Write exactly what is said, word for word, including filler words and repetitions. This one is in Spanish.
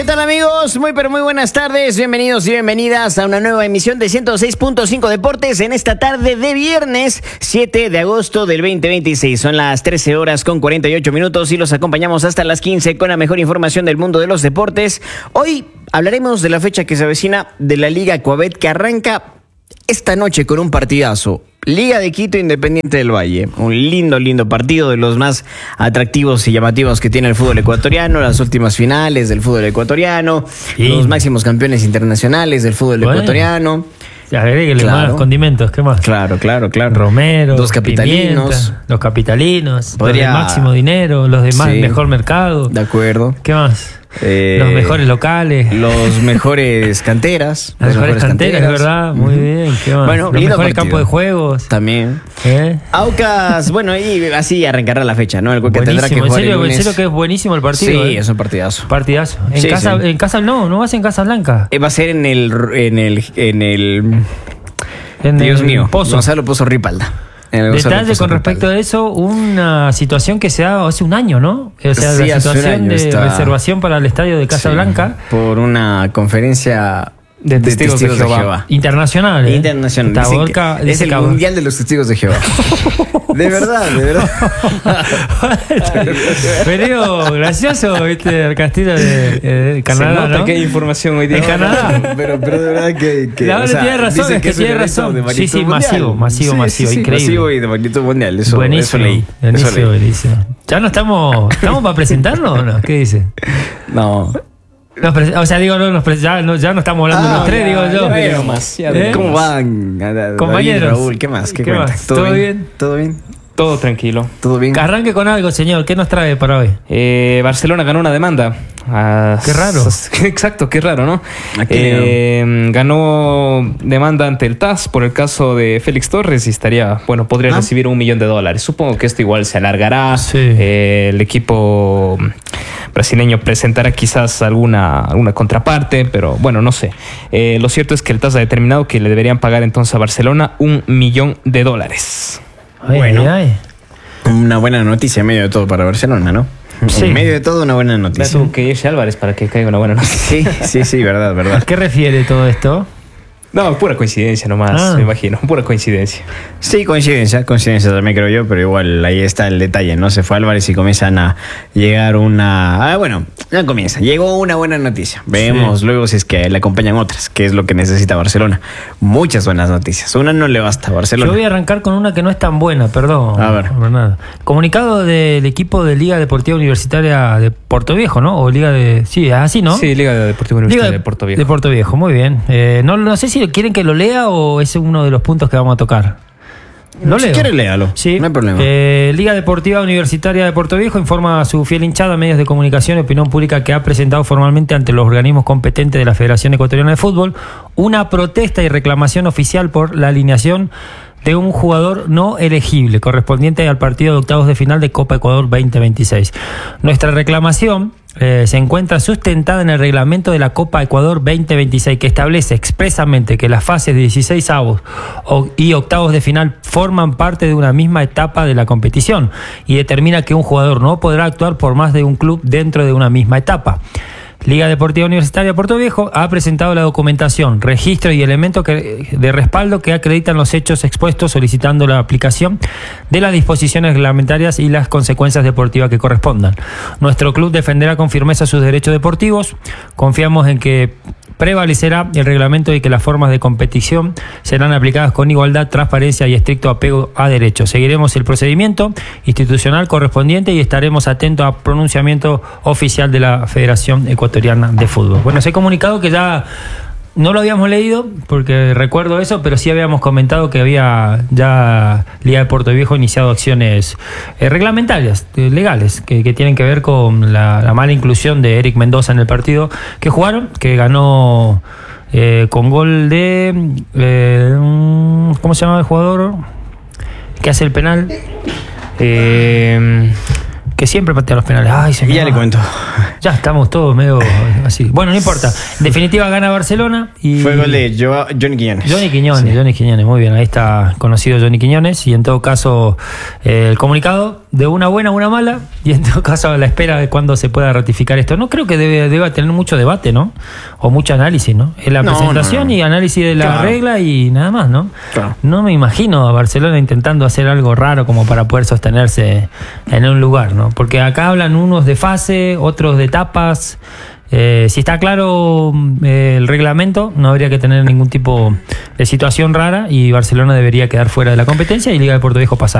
tal, amigos? Muy pero muy buenas tardes, bienvenidos y bienvenidas a una nueva emisión de ciento seis punto cinco Deportes en esta tarde de viernes siete de agosto del veinte veintiséis. Son las trece horas con cuarenta y ocho minutos y los acompañamos hasta las quince con la mejor información del mundo de los deportes. Hoy hablaremos de la fecha que se avecina de la Liga Coabet, que arranca esta noche con un partidazo. Liga de Quito, Independiente del Valle. Un lindo, lindo partido, de los más atractivos y llamativos que tiene el fútbol ecuatoriano. Las últimas finales del fútbol ecuatoriano. Sí. Los máximos campeones internacionales del fútbol bueno. ecuatoriano. Ya agréguele claro. más condimentos, ¿qué más? Claro, claro, claro. Romero, dos capitalinos. Pimienta, los capitalinos, Podría... los de máximo dinero, los de más sí. mejor mercado. De acuerdo. ¿Qué más? Eh, los mejores locales. Los mejores canteras. Las mejores, mejores canteras, canteras, ¿verdad? Muy uh-huh. bien. ¿Qué más? Bueno, los mejores campos de juegos. También. ¿Eh? Aucas, bueno, y así arrancará la fecha, ¿no? El que buenísimo. tendrá que jugar en serio, el lunes. En serio que es buenísimo el partido. Sí, ¿eh? es un partidazo. Partidazo. En sí, casa, sí. en casa no, no vas en Casablanca. Eh, va a ser en el, en el, en el. En Dios el mío, Pozo. Gonzalo Pozo Ripalda. Detalle con respecto a eso, una situación que se ha dado hace un año, ¿no? O sea, sí, la situación de está... reservación para el estadio de Casablanca. Sí, por una conferencia de testigos, de, testigos de, Jehová. de Jehová. Internacional, ¿eh? Internacional. Volca, es el cabrón. Mundial de los Testigos de Jehová. De verdad, de verdad. Pero gracioso, viste, el castillo de, de Canadá. Se nota ¿no? que hay información hoy día. En Canadá. Pero, pero de verdad que. que la o sea, tiene razón, es que, que tiene razón. Sí, sí, mundial. masivo, masivo, sí, masivo, sí, sí, increíble. Masivo y de magnitud mundial. Eso, buenísimo, eso leí. Buenísimo, eso leí. buenísimo. ¿Ya no estamos, estamos para presentarnos o no? ¿Qué dice? No. Nos pre- o sea, digo, no, nos pre- ya, no, ya no estamos hablando ah, los tres, ya, digo yo. Pero más. ¿Eh? ¿Cómo van? Compañeros. Raúl, ¿qué más? ¿Qué, ¿Qué más? ¿Todo, ¿Todo bien? bien? ¿Todo bien? Todo tranquilo. ¿Todo bien? Que arranque con algo, señor. ¿Qué nos trae para hoy? Eh, Barcelona ganó una demanda. Ah, qué raro. Exacto, qué raro, ¿no? Eh, ganó demanda ante el T A S por el caso de Félix Torres y estaría, bueno, podría ¿Ah? recibir un millón de dólares. Supongo que esto igual se alargará. Sí. Eh, el equipo brasileño presentará quizás alguna, alguna contraparte, pero bueno, no sé. Eh, lo cierto es que el T A S ha determinado que le deberían pagar entonces a Barcelona un millón de dólares. Ay, bueno, ay, ay. Una buena noticia en medio de todo para Barcelona, ¿no? Sí. En medio de todo, una buena noticia. Tuvo que irse Álvarez para que caiga una buena noticia. Sí, sí, sí, verdad, verdad. ¿A qué refiere todo esto? No, pura coincidencia nomás, ah. me imagino, pura coincidencia. Sí, coincidencia, coincidencia también creo yo, pero igual ahí está el detalle, ¿no? Se fue Álvarez y comienzan a llegar una... Ah, bueno, ya comienza, llegó una buena noticia. Vemos sí. luego si es que le acompañan otras, que es lo que necesita Barcelona. Muchas buenas noticias, una no le basta a Barcelona. Yo voy a arrancar con una que no es tan buena, perdón. A ver. Nada. Comunicado del equipo de Liga Deportiva Universitaria de Portoviejo, ¿no? O Liga de... Sí, así, ¿no? Sí, Liga Deportiva Universitaria Liga de Portoviejo. De Portoviejo, muy bien. Eh, no, no sé si quieren que lo lea o es uno de los puntos que vamos a tocar. ¿Lo si leo? quiere, léalo. Sí. No hay problema. Eh, Liga Deportiva Universitaria de Portoviejo informa a su fiel hinchada, medios de comunicación y opinión pública que ha presentado formalmente ante los organismos competentes de la Federación Ecuatoriana de Fútbol una protesta y reclamación oficial por la alineación de un jugador no elegible correspondiente al partido de octavos de final de Copa Ecuador veinte veintiséis. Nuestra reclamación eh, se encuentra sustentada en el reglamento de la Copa Ecuador veinte veintiséis, que establece expresamente que las fases de dieciséis avos y octavos de final forman parte de una misma etapa de la competición y determina que un jugador no podrá actuar por más de un club dentro de una misma etapa. Liga Deportiva Universitaria de Portoviejo ha presentado la documentación, registro y elementos que, de respaldo que acreditan los hechos expuestos, solicitando la aplicación de las disposiciones reglamentarias y las consecuencias deportivas que correspondan. Nuestro club defenderá con firmeza sus derechos deportivos. Confiamos en que prevalecerá el reglamento y que las formas de competición serán aplicadas con igualdad, transparencia y estricto apego a derechos. Seguiremos el procedimiento institucional correspondiente y estaremos atentos a pronunciamiento oficial de la Federación Ecuatoriana de Fútbol. Bueno, se ha comunicado que ya no lo habíamos leído porque recuerdo eso, pero sí habíamos comentado que había ya Liga de Portoviejo iniciado acciones eh, reglamentarias, eh, legales, que, que tienen que ver con la, la mala inclusión de Eric Mendoza en el partido que jugaron, que ganó eh, con gol de... Eh, ¿cómo se llama el jugador que hace el penal? Eh... que siempre patea los penales. Ay, se me ya va. Le cuento. Ya estamos todos medio así. Bueno, no importa. En definitiva gana Barcelona y... Fue gol de jo- Johnny Quiñones. Johnny Quiñones, sí. Johnny Quiñones, muy bien. Ahí está conocido Johnny Quiñones. Y en todo caso, eh, el comunicado de una buena a una mala, y en todo caso a la espera de cuándo se pueda ratificar esto. No creo que debe, deba tener mucho debate, ¿no? O mucho análisis, ¿no? Es la No, presentación no, no. y análisis de la Claro. regla y nada más, ¿no? Claro. No me imagino a Barcelona intentando hacer algo raro como para poder sostenerse en un lugar, ¿no? Porque acá hablan unos de fase, otros de etapas. Eh, si está claro eh, el reglamento, no habría que tener ningún tipo de situación rara y Barcelona debería quedar fuera de la competencia y Liga de Puerto Viejo pasar.